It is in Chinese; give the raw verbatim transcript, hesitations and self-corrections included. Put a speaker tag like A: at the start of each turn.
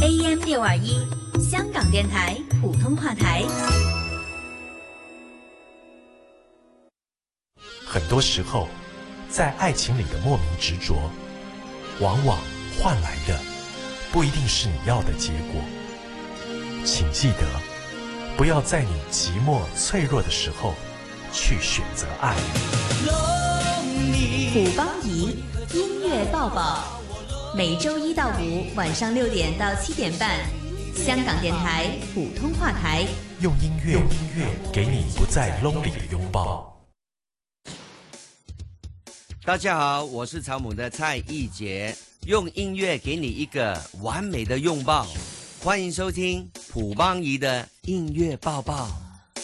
A: A M 六二一，香港电台普通话台。
B: 很多时候，在爱情里的莫名执着，往往换来的不一定是你要的结果。请记得，不要在你寂寞脆弱的时候去选择爱。
A: 虎邦仪音乐抱抱，每周一到五晚上六点到七点半，香港电台普通话台，
B: 用音乐用音乐给你不再 lonely 的拥抱。
C: 大家好，我是草蜢的蔡奕杰，用音乐给你一个完美的拥抱。欢迎收听虎邦仪的音乐抱抱。